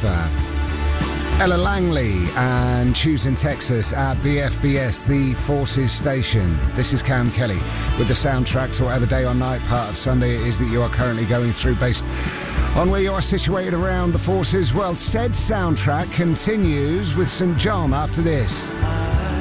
Ella Langley and Choosing Texas at BFBS, the Forces station. This is Cam Kelly with the soundtrack to whatever day or night part of Sunday it is that you are currently going through based on where you are situated around the Forces. Well, said soundtrack continues with St. John after this.